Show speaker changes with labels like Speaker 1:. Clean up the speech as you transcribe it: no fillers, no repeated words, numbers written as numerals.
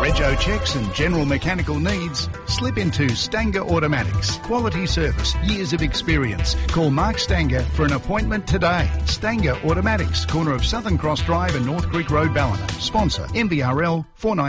Speaker 1: rego checks and general mechanical needs, slip into Stanger Automatics. Quality service, years of experience. Call Mark Stanger for an appointment today. Stanger Automatics, corner of Southern Cross Drive and North Creek Road, Ballina. Sponsor MVRL 49.